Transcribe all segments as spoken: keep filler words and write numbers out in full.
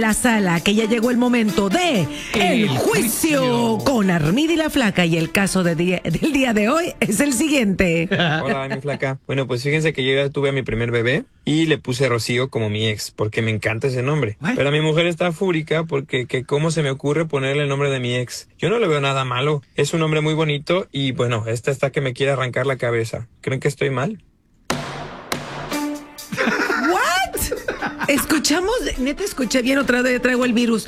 la sala, que ya llegó el momento de El, el juicio, juicio con Armida y la Flaca. Y el caso de día, del día de hoy es el siguiente. Hola, mi Flaca. Bueno, pues fíjense que yo ya tuve a mi primer bebé y le puse Rocío como mi ex, porque me encanta ese nombre. ¿What? Pero mi mujer está fúrica porque que cómo se me ocurre ponerle el nombre de mi ex. Yo no le veo nada malo. Es un nombre muy bonito y bueno, esta está que me quiere arrancar la cabeza. ¿Creen que estoy mal? Escuchamos, neta escuché bien, otra vez traigo el virus.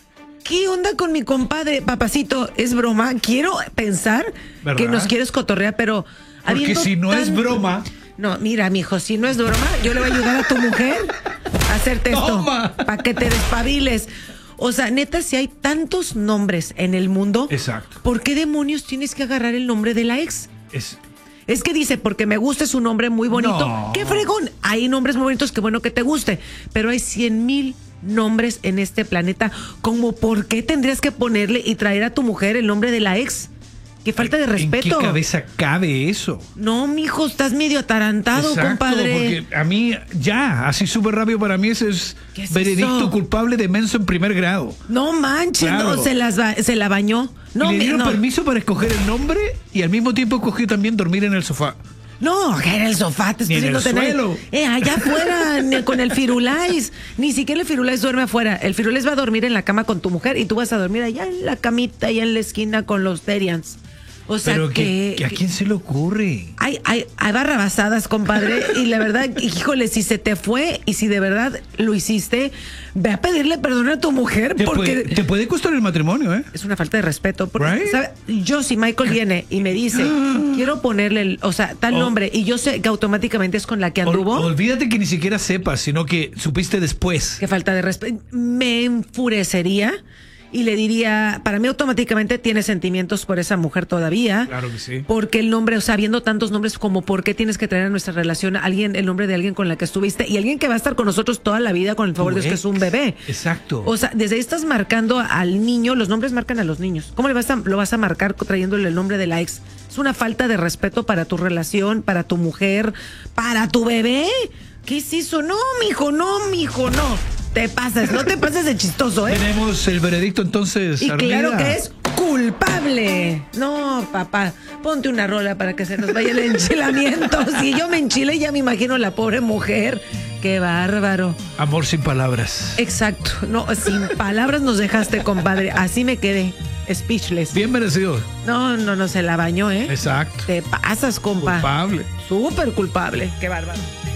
¿Qué onda con mi compadre? Papacito, ¿es broma? Quiero pensar ¿verdad? Que nos quieres cotorrear, pero... Porque si no tan... es broma... No, mira, mijo, si no es broma, yo le voy a ayudar a tu mujer a hacerte esto. Para que te despabiles. O sea, neta, si hay tantos nombres en el mundo... Exacto. ¿Por qué demonios tienes que agarrar el nombre de la ex? Es... Es que dice, porque me gusta, es un nombre muy bonito. No. ¡Qué fregón! Hay nombres muy bonitos, qué bueno que te guste. Pero hay cien mil nombres en este planeta. Como, ¿por qué tendrías que ponerle y traer a tu mujer el nombre de la ex? ¡Qué falta de respeto! ¿En qué cabeza cabe eso? No, mijo, estás medio atarantado, exacto, compadre. Porque a mí, ya, así súper rápido para mí, ese es, es veredicto eso? Culpable de menso en primer grado. No manches, claro. no, se, las se la bañó. No, y le dieron no. permiso para escoger el nombre y al mismo tiempo escogió también dormir en el sofá. No, que en el sofá, te estoy diciendo tener. Eh, allá afuera, con el Firulais. Ni siquiera el Firulais duerme afuera. El Firulais va a dormir en la cama con tu mujer y tú vas a dormir allá en la camita, allá en la esquina con los Terians. O sea, pero que, que, ¿a quién se le ocurre? Hay, hay, hay barrabasadas, compadre, y la verdad, híjole, si se te fue y si de verdad lo hiciste, ve a pedirle perdón a tu mujer te porque... Puede, te puede costar el matrimonio, ¿eh? Es una falta de respeto. Porque, right? ¿sabe? Yo, si Michael viene y me dice, quiero ponerle, el, o sea, tal oh. nombre, y yo sé que automáticamente es con la que anduvo... Ol, olvídate que ni siquiera sepas, sino que supiste después. Qué falta de respeto. Me enfurecería... Y le diría, para mí automáticamente tiene sentimientos por esa mujer todavía. Claro que sí. Porque el nombre, o sea, viendo tantos nombres como por qué tienes que traer a nuestra relación a alguien, el nombre de alguien con la que estuviste y alguien que va a estar con nosotros toda la vida con el favor de Dios, que es un bebé. Exacto. O sea, desde ahí estás marcando al niño, los nombres marcan a los niños. ¿Cómo le vas a, lo vas a marcar trayéndole el nombre de la ex? Es una falta de respeto para tu relación, para tu mujer, para tu bebé. ¿Qué es eso? No, mijo, no, mijo, no. Te pasas, no te pases de chistoso, ¿eh? Tenemos el veredicto entonces, y Armida. Claro que es culpable. No, papá, ponte una rola para que se nos vaya el enchilamiento. Si yo me enchilé, ya me imagino a la pobre mujer. Qué bárbaro. Amor sin palabras. Exacto. No, sin palabras nos dejaste, compadre. Así me quedé. Speechless. Bien merecido. No, no, no, se la bañó, ¿eh? Exacto. Te pasas, compa. Culpable. Súper culpable. Qué bárbaro.